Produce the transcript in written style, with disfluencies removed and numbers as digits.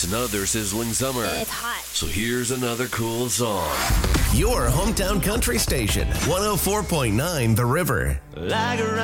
another sizzling summer. It's hot. So here's another cool song. Your hometown country station, 104.9 The River. Like a